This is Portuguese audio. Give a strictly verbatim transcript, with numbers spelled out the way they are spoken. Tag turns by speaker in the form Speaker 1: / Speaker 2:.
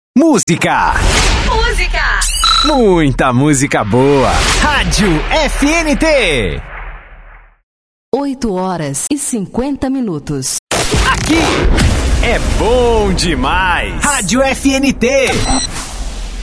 Speaker 1: Música.
Speaker 2: Música.
Speaker 1: Muita música boa. Rádio F N T.
Speaker 3: oito horas e cinquenta minutos.
Speaker 1: Aqui é bom demais. Rádio F N T.